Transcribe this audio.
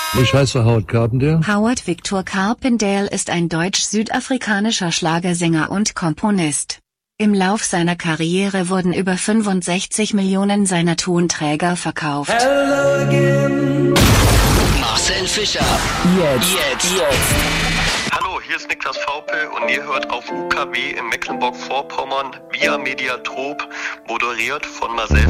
Ich heiße Howard Carpendale. Howard Victor Carpendale ist ein deutsch-südafrikanischer Schlagersänger und Komponist. Im Lauf seiner Karriere wurden über 65 Millionen seiner Tonträger verkauft. Marcel Fischer. Jetzt. Hallo, hier ist Niklas Vaupel und ihr hört auf UKW in Mecklenburg-Vorpommern via Mediatrop, moderiert von Marcel